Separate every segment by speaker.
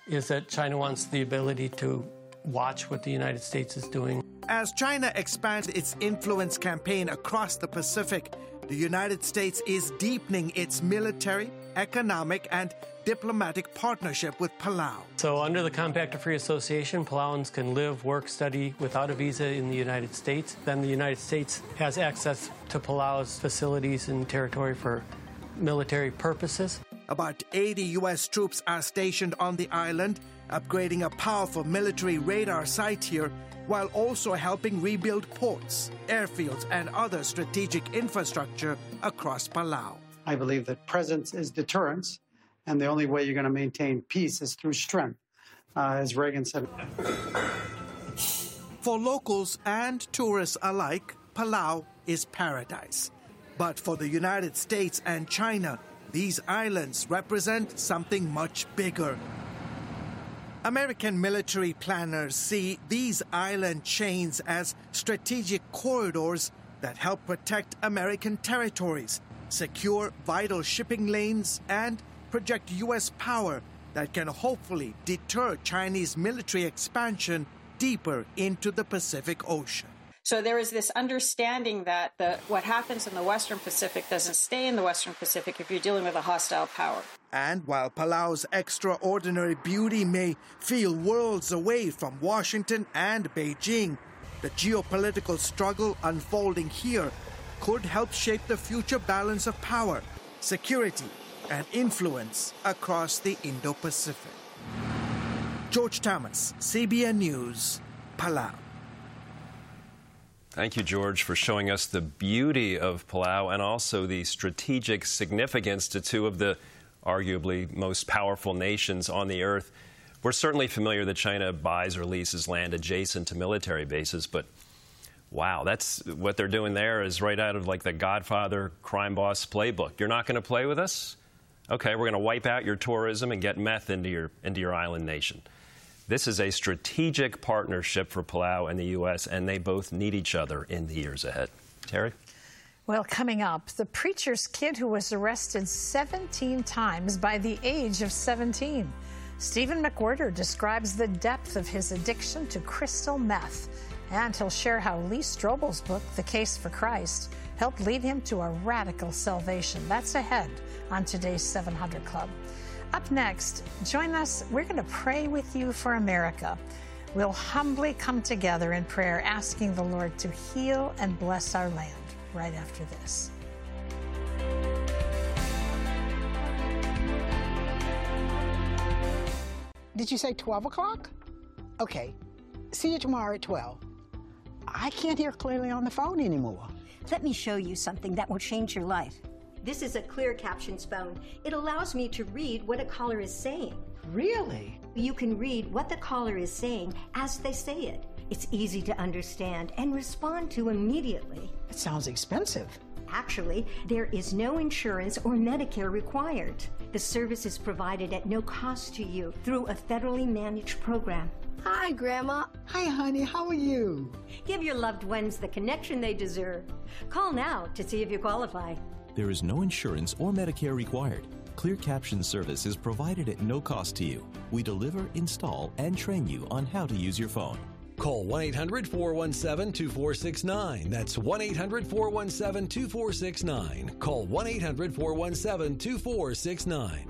Speaker 1: is that China wants the ability to watch what the United States is doing.
Speaker 2: As China expands its influence campaign across the Pacific, the United States is deepening its military, economic, and diplomatic partnership with Palau.
Speaker 1: So under the Compact of Free Association, Palauans can live, work, study without a visa in the United States. Then the United States has access to Palau's facilities and territory for military purposes.
Speaker 2: About 80 U.S. troops are stationed on the island, upgrading a powerful military radar site here, while also helping rebuild ports, airfields, and other strategic infrastructure across Palau.
Speaker 3: I believe that presence is deterrence, and the only way you're going to maintain peace is through strength, as Reagan said.
Speaker 2: For locals and tourists alike, Palau is paradise. But for the United States and China, these islands represent something much bigger. American military planners see these island chains as strategic corridors that help protect American territories, secure vital shipping lanes, and project U.S. power that can hopefully deter Chinese military expansion deeper into the Pacific Ocean.
Speaker 4: So there is this understanding that what happens in the Western Pacific doesn't stay in the Western Pacific if you're dealing with a hostile power.
Speaker 2: And while Palau's extraordinary beauty may feel worlds away from Washington and Beijing, the geopolitical struggle unfolding here could help shape the future balance of power, security, and influence across the Indo-Pacific. George Thomas, CBN News, Palau.
Speaker 5: Thank you, George, for showing us the beauty of Palau and also the strategic significance to two of the arguably most powerful nations on the earth. We're certainly familiar that China buys or leases land adjacent to military bases, but wow, that's what they're doing there is right out of like the Godfather crime boss playbook. You're not going to play with us? Okay, we're going to wipe out your tourism and get meth into your island nation. This is a strategic partnership for Palau and the U.S., and they both need each other in the years ahead. Terry?
Speaker 6: Well, coming up, the preacher's kid who was arrested 17 times by the age of 17. Stephen McWhirter describes the depth of his addiction to crystal meth, and he'll share how Lee Strobel's book, The Case for Christ, helped lead him to a radical salvation. That's ahead on today's 700 Club. Up next, join us. We're going to pray with you for America. We'll humbly come together in prayer, asking the Lord to heal and bless our land right after this.
Speaker 7: Did you say 12 o'clock? Okay. See you tomorrow at 12. I can't hear clearly on the phone anymore.
Speaker 8: Let me show you something that will change your life. This is a clear captions phone. It allows me to read what a caller is saying.
Speaker 7: Really?
Speaker 8: You can read what the caller is saying as they say it. It's easy to understand and respond to immediately.
Speaker 7: It sounds expensive.
Speaker 8: Actually, there is no insurance or Medicare required. The service is provided at no cost to you through a federally managed program.
Speaker 9: Hi, Grandma.
Speaker 7: Hi, honey. How are you?
Speaker 8: Give your loved ones the connection they deserve. Call now to see if you qualify.
Speaker 10: There is no insurance or Medicare required. Clear Caption service is provided at no cost to you. We deliver, install, and train you on how to use your phone.
Speaker 11: Call 1-800-417-2469. That's 1-800-417-2469. Call 1-800-417-2469.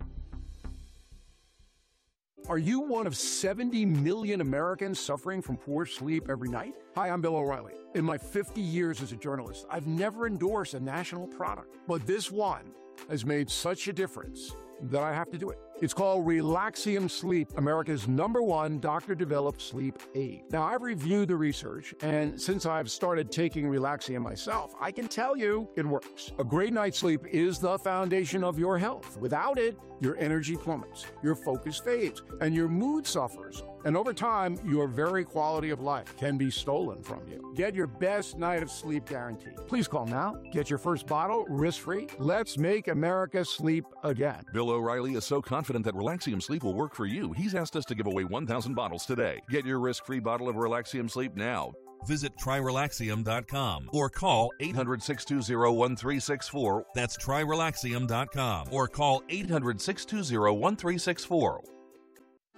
Speaker 12: Are you one of 70 million Americans suffering from poor sleep every night? Hi, I'm Bill O'Reilly. In my 50 years as a journalist, I've never endorsed a national product, but this one has made such a difference that I have to do it. It's called Relaxium Sleep, America's #1 doctor-developed sleep aid. Now, I've reviewed the research, and since I've started taking Relaxium myself, I can tell you it works. A great night's sleep is the foundation of your health. Without it, your energy plummets, your focus fades, and your mood suffers. And over time, your very quality of life can be stolen from you. Get your best night of sleep guaranteed. Please call now. Get your first bottle risk-free. Let's make America sleep again.
Speaker 13: Bill O'Reilly is so confident that Relaxium Sleep will work for you, he's asked us to give away 1,000 bottles today. Get your risk-free bottle of Relaxium Sleep now.
Speaker 14: Visit TryRelaxium.com or call
Speaker 13: 800-620-1364.
Speaker 14: That's TryRelaxium.com or call
Speaker 13: 800-620-1364.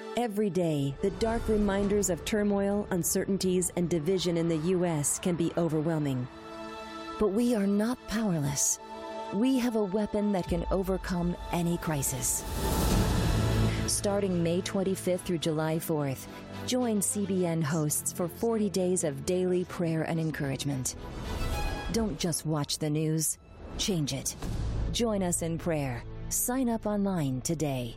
Speaker 9: Every day, the dark reminders of turmoil, uncertainties, and division in the U.S. can be overwhelming. But we are not powerless. We have a weapon that can overcome any crisis. Starting May 25th through July 4th, join CBN hosts for 40 days of daily prayer and encouragement. Don't just watch the news, change it. Join us in prayer. Sign up online today.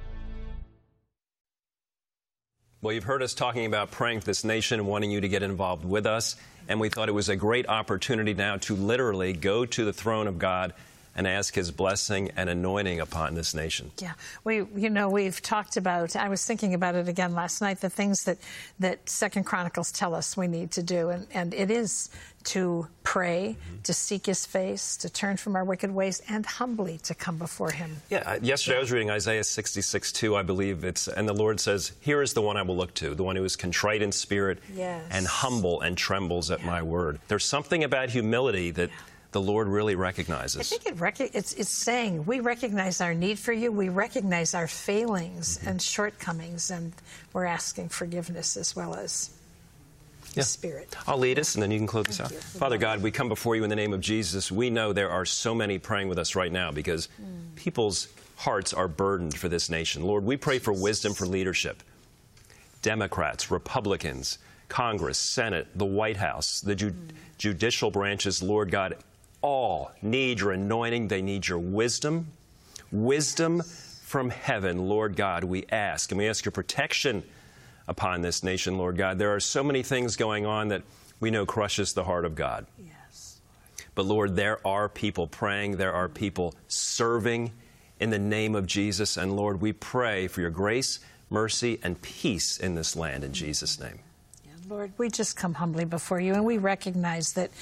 Speaker 5: Well, you've heard us talking about praying for this nation and wanting you to get involved with us. And we thought it was a great opportunity now to literally go to the throne of God and ask his blessing and anointing upon this nation.
Speaker 6: Yeah, we've talked about, I was thinking about it again last night, the things that 2 Chronicles tell us we need to do. And it is to pray, to seek his face, to turn from our wicked ways, and humbly to come before him.
Speaker 5: Yeah, yesterday I was reading Isaiah 66:2, I believe it's, and the Lord says, here is the one I will look to, the one who is contrite in spirit and humble and trembles at my word. There's something about humility that the Lord really recognizes.
Speaker 6: I think it's saying we recognize our need for you, we recognize our failings and shortcomings, and we're asking forgiveness as well as the Spirit.
Speaker 5: I'll lead us, and then you can close us out. Father God, we come before you in the name of Jesus. We know there are so many praying with us right now because people's hearts are burdened for this nation. Lord, we pray for wisdom for leadership. Democrats, Republicans, Congress, Senate, the White House, the judicial branches, Lord God, all need your anointing. They need your wisdom. Wisdom from heaven, Lord God, we ask. And we ask your protection upon this nation, Lord God. There are so many things going on that we know crushes the heart of God.
Speaker 6: Yes.
Speaker 5: But Lord, there are people praying. There are people serving in the name of Jesus. And Lord, we pray for your grace, mercy, and peace in this land in Jesus' name.
Speaker 6: Lord, we just come humbly before you, and we recognize that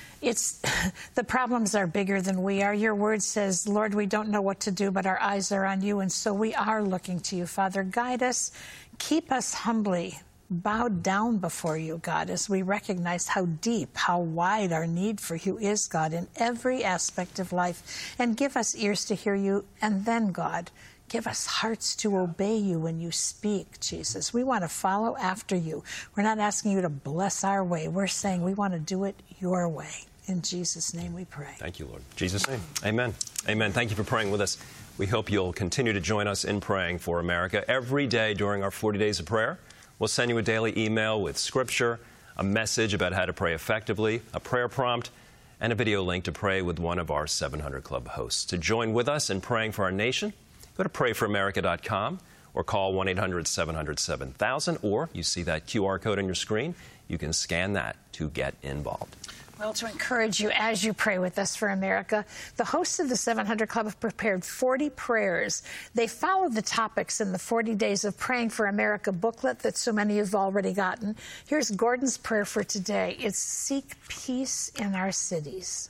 Speaker 6: the problems are bigger than we are. Your word says, Lord, we don't know what to do, but our eyes are on you, and so we are looking to you. Father, guide us, keep us humbly bowed down before you, God, as we recognize how deep, how wide our need for you is, God, in every aspect of life. And give us ears to hear you, and then, God, give us hearts to obey you when you speak, Jesus. We want to follow after you. We're not asking you to bless our way. We're saying we want to do it your way. In Jesus' name we pray.
Speaker 5: Thank you, Lord. In Jesus' name. Amen. Amen. Thank you for praying with us. We hope you'll continue to join us in praying for America every day during our 40 days of prayer. We'll send you a daily email with scripture, a message about how to pray effectively, a prayer prompt, and a video link to pray with one of our 700 Club hosts. To join with us in praying for our nation, go to prayforamerica.com or call 1-800-700-7000, or you see that QR code on your screen. You can scan that to get involved.
Speaker 6: Well, to encourage you as you pray with us for America, the hosts of the 700 Club have prepared 40 prayers. They follow the topics in the 40 Days of Praying for America booklet that so many have already gotten. Here's Gordon's prayer for today. It's seek peace in our cities.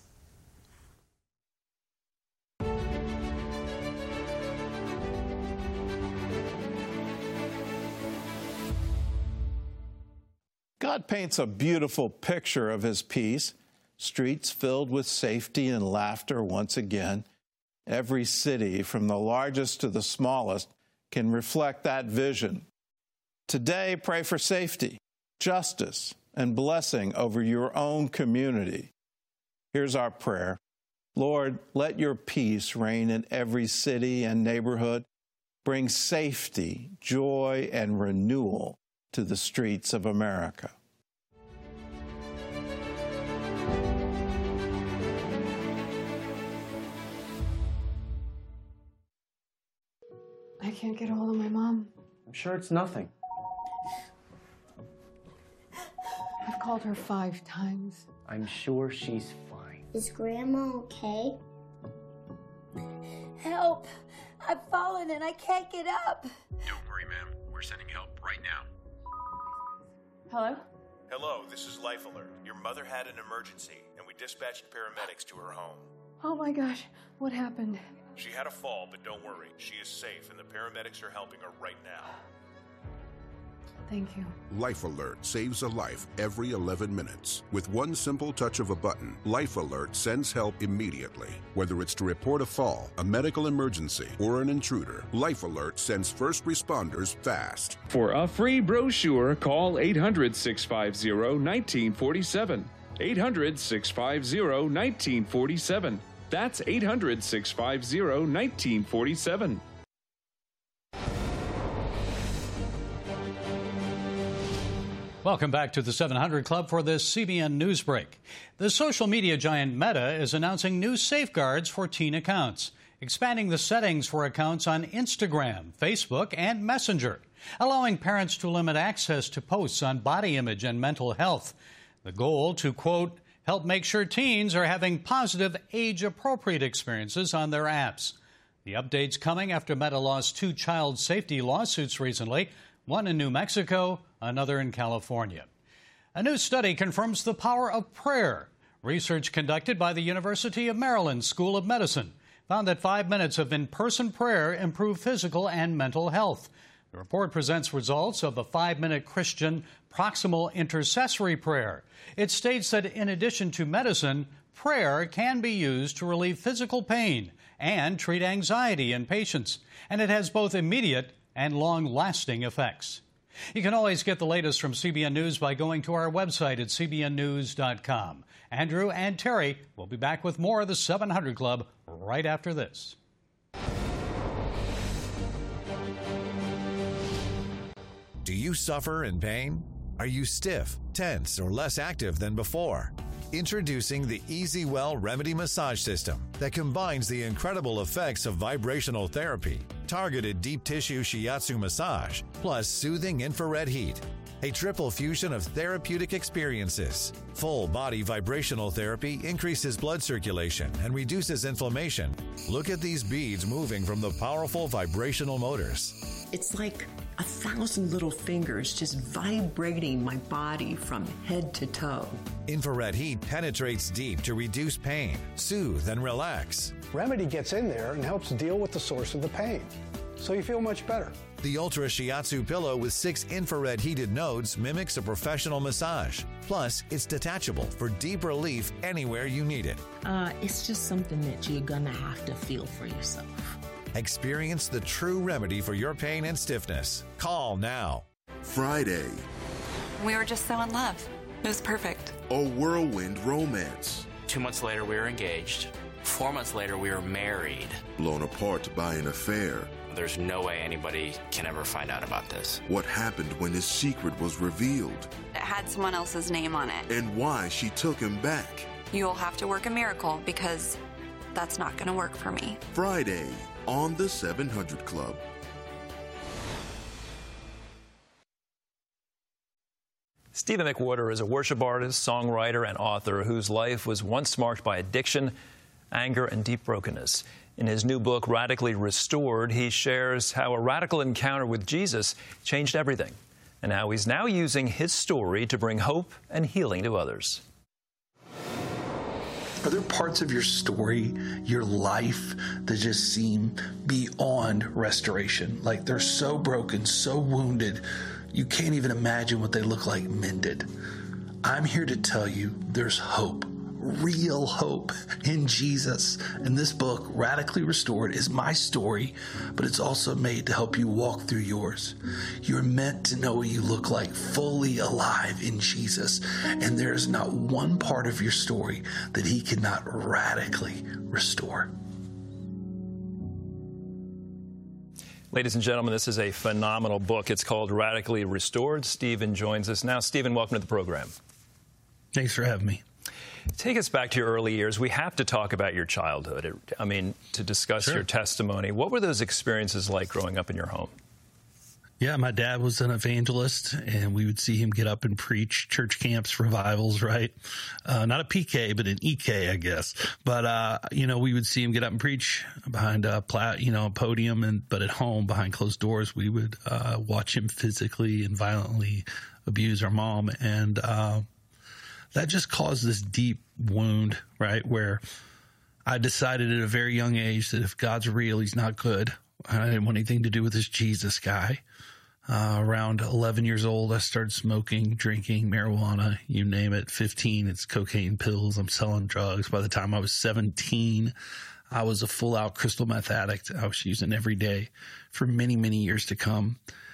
Speaker 15: God paints a beautiful picture of his peace, streets filled with safety and laughter once again. Every city, from the largest to the smallest, can reflect that vision. Today, pray for safety, justice, and blessing over your own community. Here's our prayer. Lord, let your peace reign in every city and neighborhood. Bring safety, joy, and renewal to the streets of America.
Speaker 16: I can't get a hold of my mom.
Speaker 17: I'm sure it's nothing.
Speaker 16: I've called her 5 times.
Speaker 17: I'm sure she's fine.
Speaker 18: Is Grandma okay?
Speaker 19: Help! I've fallen and I can't get up.
Speaker 20: Don't worry, ma'am. We're sending help right now.
Speaker 16: Hello?
Speaker 20: Hello, this is Life Alert. Your mother had an emergency, and we dispatched paramedics to her home.
Speaker 16: Oh my gosh, what happened?
Speaker 20: She had a fall, but don't worry. She is safe, and the paramedics are helping her right now.
Speaker 16: Thank you.
Speaker 21: Life Alert saves a life every 11 minutes. With one simple touch of a button, Life Alert sends help immediately. Whether it's to report a fall, a medical emergency, or an intruder, Life Alert sends first responders fast.
Speaker 22: For a free brochure, call 800-650-1947. 800-650-1947. That's 800-650-1947.
Speaker 23: Welcome back to the 700 Club for this CBN News Break. The social media giant Meta is announcing new safeguards for teen accounts, expanding the settings for accounts on Instagram, Facebook, and Messenger, allowing parents to limit access to posts on body image and mental health. The goal to, quote, help make sure teens are having positive, age-appropriate experiences on their apps. The update's coming after Meta lost 2 child safety lawsuits recently, one in New Mexico, another in California. A new study confirms the power of prayer. Research conducted by the University of Maryland School of Medicine found that 5 minutes of in-person prayer improve physical and mental health. The report presents results of the 5-minute Christian proximal intercessory prayer. It states that in addition to medicine, prayer can be used to relieve physical pain and treat anxiety in patients, and it has both immediate and long-lasting effects. You can always get the latest from CBN News by going to our website at cbnnews.com. Andrew and Terry will be back with more of the 700 Club right after this.
Speaker 24: Do you suffer in pain? Are you stiff, tense, or less active than before? Introducing the EasyWell Remedy Massage System that combines the incredible effects of vibrational therapy, targeted deep tissue shiatsu massage, plus soothing infrared heat. A triple fusion of therapeutic experiences. Full body vibrational therapy increases blood circulation and reduces inflammation. Look at these beads moving from the powerful vibrational motors.
Speaker 25: It's like 1,000 little fingers just vibrating my body from head to toe.
Speaker 24: Infrared heat penetrates deep to reduce pain, soothe, and relax.
Speaker 26: Remedy gets in there and helps deal with the source of the pain, so you feel much better.
Speaker 24: The Ultra Shiatsu pillow with 6 infrared heated nodes mimics a professional massage. Plus, it's detachable for deep relief anywhere you need it.
Speaker 25: It's just something that you're gonna have to feel for yourself.
Speaker 24: Experience the true remedy for your pain and stiffness. Call now.
Speaker 27: Friday.
Speaker 28: We were just so in love. It was perfect.
Speaker 27: A whirlwind romance.
Speaker 29: 2 months later, we were engaged. 4 months later, we were married.
Speaker 27: Blown apart by an affair.
Speaker 29: There's no way anybody can ever find out about this.
Speaker 27: What happened when his secret was revealed?
Speaker 28: It had someone else's name on it.
Speaker 27: And why she took him back.
Speaker 28: You'll have to work a miracle because that's not going to work for me.
Speaker 27: Friday on the 700 Club.
Speaker 5: Stephen McWhorter is a worship artist, songwriter, and author whose life was once marked by addiction, anger, and deep brokenness. In his new book, Radically Restored, he shares how a radical encounter with Jesus changed everything, and how he's now using his story to bring hope and healing to others.
Speaker 30: Are there parts of your story, your life, that just seem beyond restoration? Like they're so broken, so wounded, you can't even imagine what they look like mended. I'm here to tell you there's hope. Real hope in Jesus. And this book, Radically Restored, is my story, but it's also made to help you walk through yours. You're meant to know what you look like, fully alive in Jesus. And there is not one part of your story that he cannot radically restore.
Speaker 5: Ladies and gentlemen, this is a phenomenal book. It's called Radically Restored. Stephen joins us now. Stephen, welcome to the program.
Speaker 30: Thanks for having me.
Speaker 5: Take us back to your early years. We have to talk about your childhood. I mean, to discuss your testimony. What were those experiences like growing up in your home?
Speaker 30: Yeah, my dad was an evangelist, and we would see him get up and preach church camps, revivals, right? Not a PK, but an EK, I guess. But, we would see him get up and preach behind a podium, but at home, behind closed doors, we would watch him physically and violently abuse our mom. And that just caused this deep wound, right, where I decided at a very young age that if God's real, he's not good. I didn't want anything to do with this Jesus guy. Around 11 years old, I started smoking, drinking marijuana, you name it. 15, it's cocaine pills. I'm selling drugs. By the time I was 17, I was a full-out crystal meth addict. I was using every day for many, many years to come.